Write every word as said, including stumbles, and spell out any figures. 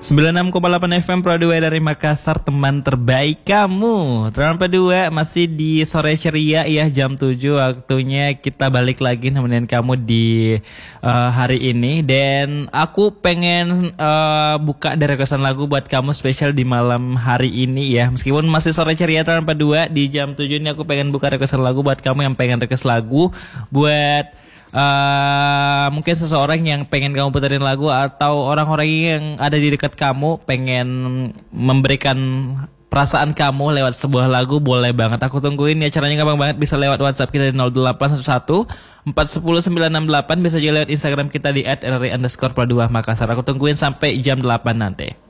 sembilan puluh enam koma delapan F M Pro dua dari Makassar, teman terbaik kamu. Teman dua masih di sore ceria ya, jam tujuh waktunya kita balik lagi nemenin kamu di uh, hari ini. Dan aku pengen uh, buka dari requestan lagu buat kamu spesial di malam hari ini ya. Meskipun masih sore ceria teman dua, di jam tujuh ini aku pengen buka requestan lagu buat kamu yang pengen request lagu buat Uh, mungkin seseorang yang pengen kamu puterin lagu, atau orang-orang yang ada di dekat kamu pengen memberikan perasaan kamu lewat sebuah lagu, boleh banget. Aku tungguin ya, caranya gampang banget. Bisa lewat WhatsApp kita di nol delapan satu satu empat satu nol sembilan enam delapan. Bisa juga lewat Instagram kita di et r r i underscore pro dua Makassar. Aku tungguin sampai jam delapan nanti.